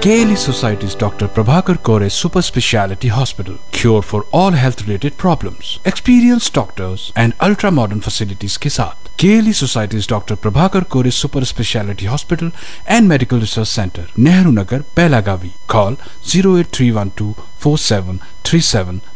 KLE Society's Dr. Prabhakar Kore Super Speciality Hospital. Cure for all health related problems. Experienced doctors and ultra modern facilities के साथ KLE Society's Dr. Prabhakar Kore Super Speciality Hospital and Medical Research Center, Nehru Nagar, Belagavi. Call 08312 4737